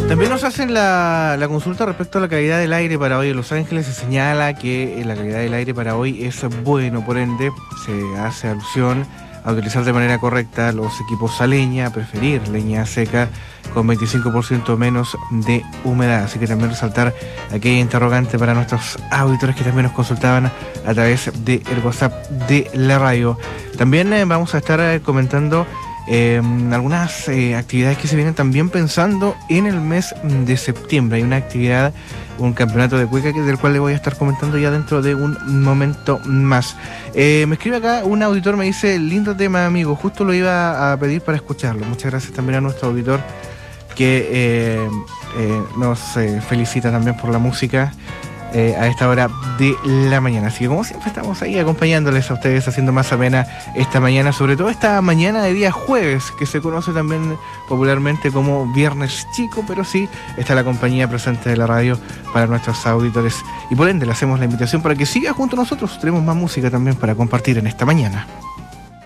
También nos hacen la consulta respecto a la calidad del aire para hoy en Los Ángeles. Se señala que la calidad del aire para hoy es bueno, por ende se hace alusión a utilizar de manera correcta los equipos a leña, a preferir leña seca con 25% menos de humedad. Así que también resaltar aquella interrogante para nuestros auditores que también nos consultaban a través del WhatsApp de la radio. También vamos a estar comentando algunas actividades que se vienen también pensando en el mes de septiembre. Hay una actividad, un campeonato de cueca del cual le voy a estar comentando ya dentro de un momento más. Me escribe acá un auditor, me dice: lindo tema, amigo, justo lo iba a pedir para escucharlo. Muchas gracias también a nuestro auditor que nos felicita también por la música a esta hora de la mañana. Así que como siempre estamos ahí acompañándoles a ustedes, haciendo más amena esta mañana, sobre todo esta mañana de día jueves, que se conoce también popularmente como Viernes Chico, pero sí está la compañía presente de la radio para nuestros auditores, y por ende le hacemos la invitación para que siga junto a nosotros. Tenemos más música también para compartir en esta mañana.